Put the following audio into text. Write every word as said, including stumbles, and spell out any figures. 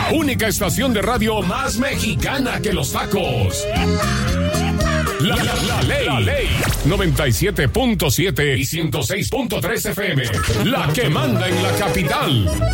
la única estación de radio más mexicana que los tacos. La, la, la ley, la ley. noventa y siete punto siete y ciento seis punto tres F M. La que manda en la capital.